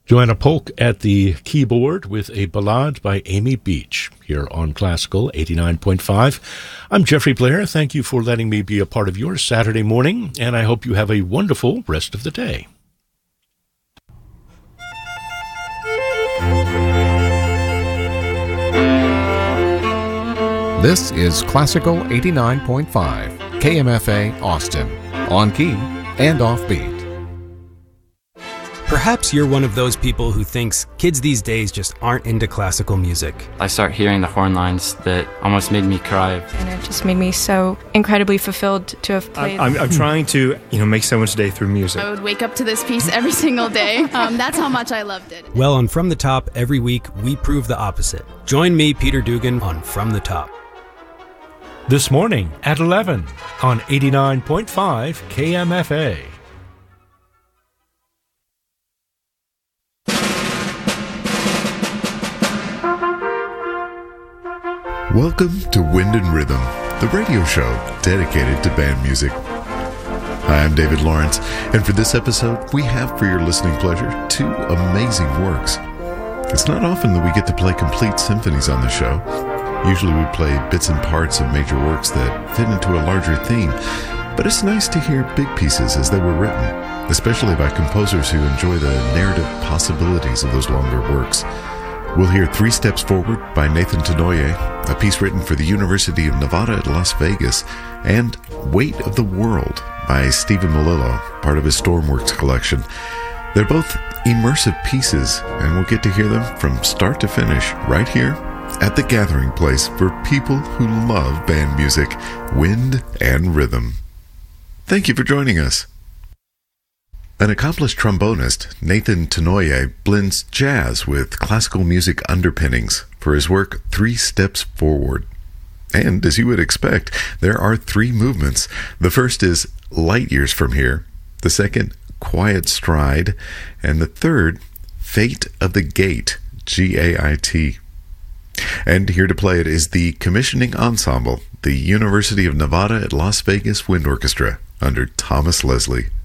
Joanna Polk at the keyboard with a ballad by Amy Beach here on Classical 89.5. I'm Jeffrey Blair. Thank you for letting me be a part of your Saturday morning, and I hope you have a wonderful rest of the day. This is Classical 89.5, KMFA Austin, on key and offbeat. Perhaps you're one of those people who thinks kids these days just aren't into classical music. I start hearing the horn lines that almost made me cry. And it just made me so incredibly fulfilled to have played. I'm trying to, make someone's day through music. I would wake up to this piece every single day. That's how much I loved it. Well, on From the Top, every week, we prove the opposite. Join me, Peter Dugan, on From the Top. This morning at 11 on 89.5 KMFA. Welcome to Wind and Rhythm, the radio show dedicated to band music. Hi, I'm David Lawrence, and for this episode, we have for your listening pleasure two amazing works. It's not often that we get to play complete symphonies on the show. Usually we play bits and parts of major works that fit into a larger theme, but it's nice to hear big pieces as they were written, especially by composers who enjoy the narrative possibilities of those longer works. We'll hear Three Steps Forward by Nathan Tenoye, a piece written for the University of Nevada at Las Vegas, and Weight of the World by Stephen Malillo, part of his Stormworks collection. They're both immersive pieces, and we'll get to hear them from start to finish right here at the gathering place for people who love band music, wind and rhythm. Thank you for joining us. An accomplished trombonist, Nathan Tenoye blends jazz with classical music underpinnings for his work Three Steps Forward. And as you would expect, there are three movements. The first is Light Years from Here, the second, Quiet Stride, and the third, Fate of the Gate, G-A-I-T. And here to play it is the commissioning ensemble, the University of Nevada at Las Vegas Wind Orchestra, under Thomas Leslie.